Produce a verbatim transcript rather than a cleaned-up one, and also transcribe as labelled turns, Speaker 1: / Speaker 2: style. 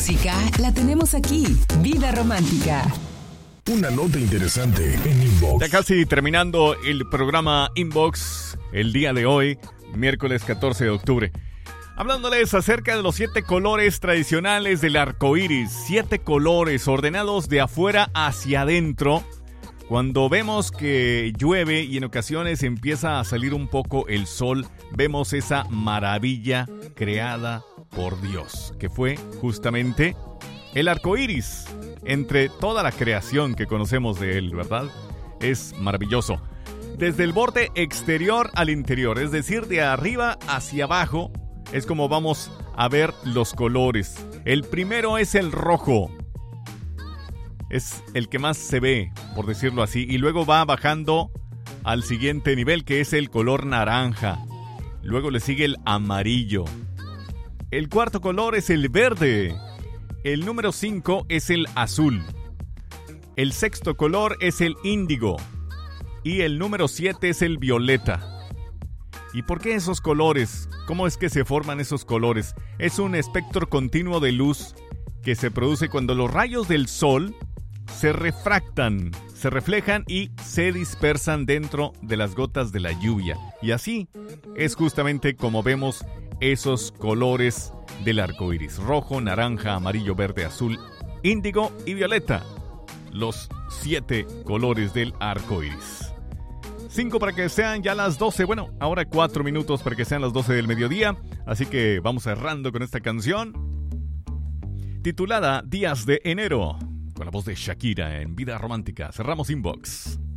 Speaker 1: Música la tenemos aquí. Vida Romántica.
Speaker 2: Una nota interesante en Inbox.
Speaker 3: Ya casi terminando el programa Inbox el día de hoy, miércoles catorce de octubre. Hablándoles acerca de los siete colores tradicionales del arco iris. Siete colores ordenados de afuera hacia adentro. Cuando vemos que llueve y en ocasiones empieza a salir un poco el sol, vemos esa maravilla creada por Dios, que fue justamente el arco iris. Entre toda la creación que conocemos de él, ¿verdad? Es maravilloso. Desde el borde exterior al interior, es decir, de arriba hacia abajo, es como vamos a ver los colores. El primero es el rojo. Es el que más se ve, por decirlo así. Y luego va bajando al siguiente nivel, que es el color naranja. Luego le sigue el amarillo. El cuarto color es el verde. El número cinco es el azul. El sexto color es el índigo. Y el número siete es el violeta. ¿Y por qué esos colores? ¿Cómo es que se forman esos colores? Es un espectro continuo de luz que se produce cuando los rayos del sol se refractan, se reflejan y se dispersan dentro de las gotas de la lluvia. Y así es justamente como vemos esos colores del arco iris: rojo, naranja, amarillo, verde, azul, índigo y violeta. Los siete colores del arco iris. Cinco para que sean ya las doce. Bueno, ahora cuatro minutos para que sean las doce del mediodía. Así que vamos cerrando con esta canción titulada Días de Enero, con la voz de Shakira en Vida Romántica. Cerramos Inbox.